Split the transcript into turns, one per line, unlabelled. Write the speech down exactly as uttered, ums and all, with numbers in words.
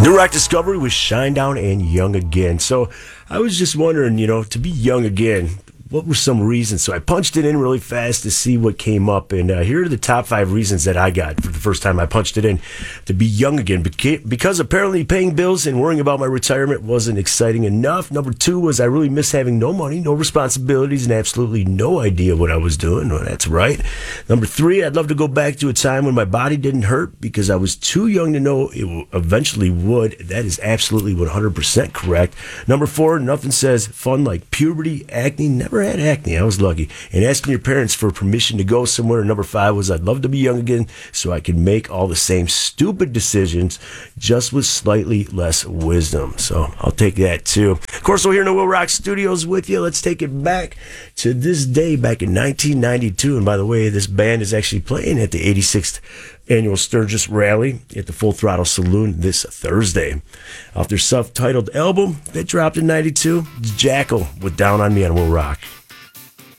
New Rock Discovery with Shinedown and Young Again. So I was just wondering, you know, to be young again, what were some reasons? So I punched it in really fast to see what came up, and uh, here are the top five reasons that I got for the first time I punched it in to be young again. Beca- Because apparently paying bills and worrying about my retirement wasn't exciting enough. Number two was I really miss having no money, no responsibilities, and absolutely no idea what I was doing. Well, that's right. Number three, I'd love to go back to a time when my body didn't hurt because I was too young to know it eventually would. That is absolutely one hundred percent correct. Number four, nothing says fun like puberty, acne. Never had acne. I was lucky. And asking your parents for permission to go somewhere. Number five was I'd love to be young again so I can make all the same stupid decisions just with slightly less wisdom. So I'll take that too. Of course, we're here in the Will Rock Studios with you. Let's take it back to this day back in nineteen ninety-two. And by the way, this band is actually playing at the eighty-sixth Annual Sturgis Rally at the Full Throttle Saloon this Thursday. Off their self-titled album that dropped in ninety-two, Jackal with Down on Me on Will Rock.